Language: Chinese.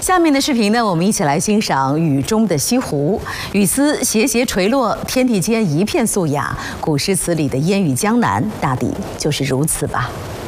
下面的视频呢，我们一起来欣赏雨中的西湖。雨丝斜斜垂落，天地间一片素雅。古诗词里的烟雨江南，大抵就是如此吧。